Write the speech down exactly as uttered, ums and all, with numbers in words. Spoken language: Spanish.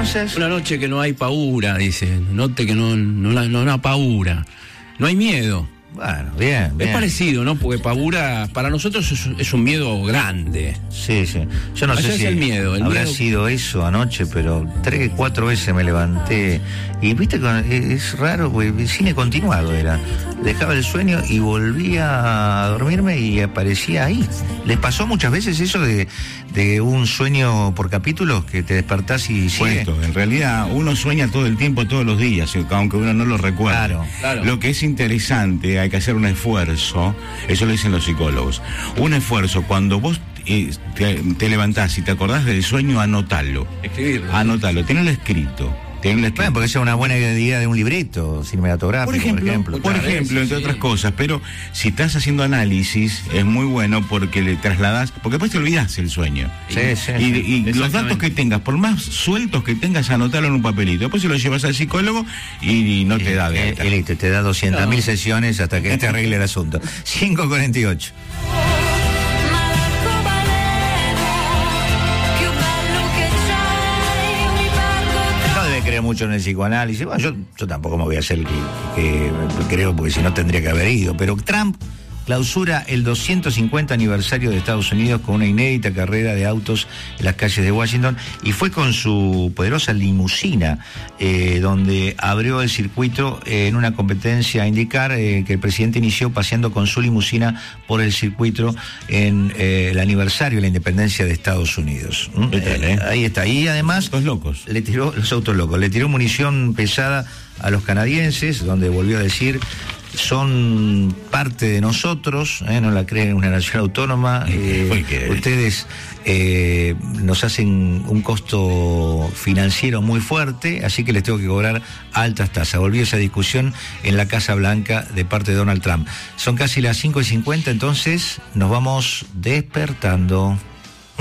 entonces... Una noche que no hay paura, dice. Note que no, no, no, no paura. No hay miedo. Bueno, bien, bien. Es parecido, ¿no? Porque pavura para nosotros es, es un miedo grande. Sí, sí. Yo no Allá sé es si el miedo, el habrá miedo... sido eso anoche, pero tres, cuatro veces me levanté. Y viste, es raro, porque cine continuado era. Dejaba el sueño y volvía a dormirme y aparecía ahí. ¿Les pasó muchas veces eso de, de un sueño por capítulos, que te despertás y sigue? Puesto, en realidad uno sueña todo el tiempo, todos los días, aunque uno no lo recuerde. Claro, claro. Lo que es interesante, hay que hacer un esfuerzo, eso lo dicen los psicólogos, un esfuerzo cuando vos eh, te, te levantás y te acordás del sueño, anotalo. Escribirlo. Anotalo, tenelo escrito. Tenelo escrito. Bueno, porque esa es una buena idea de un libreto cinematográfico, Por ejemplo, por ejemplo. por Muchas ejemplo, veces, entre sí. otras cosas, pero si estás haciendo análisis, es muy bueno porque le trasladás, porque después te olvidás el sueño. Sí, sí, Y, sí. y los datos que tengas, por más sueltos que tengas, anotalo en un papelito. Después se lo llevas al psicólogo y, y no te da de Eh, alta. eh, listo, te da doscientas mil sesiones hasta que te arregle el asunto. cinco cuarenta y ocho. No debe creer mucho en el psicoanálisis. Bueno, yo, yo tampoco me voy a hacer el que, que creo, porque si no tendría que haber ido. Pero Trump clausura el doscientos cincuenta aniversario de Estados Unidos con una inédita carrera de autos en las calles de Washington, y fue con su poderosa limusina, eh, donde abrió el circuito eh, en una competencia a indicar eh, que el presidente inició paseando con su limusina por el circuito en eh, el aniversario de la independencia de Estados Unidos. ¿Mm? ¿Qué tal, eh? Ahí está. Y además... Los locos. Le tiró, los autos locos, le tiró munición pesada a los canadienses, donde volvió a decir: son parte de nosotros, ¿eh? No la creen una nación autónoma, eh, ustedes eh, nos hacen un costo financiero muy fuerte, así que les tengo que cobrar altas tasas. Volvió esa discusión en la Casa Blanca de parte de Donald Trump. Son casi las cinco y cincuenta, entonces nos vamos despertando.